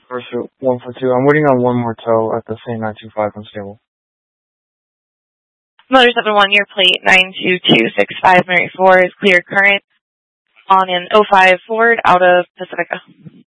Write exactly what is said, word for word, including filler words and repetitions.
Pursuit one four two. I'm waiting on one more tow at the same nine two five unstable. Motor seven one, your plate nine two two six five Mary four is clear current on an oh five Ford out of Pacifica.